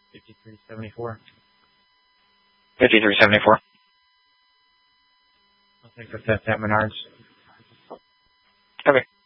5374. 5374. I'll take the fifth at Menards. Okay.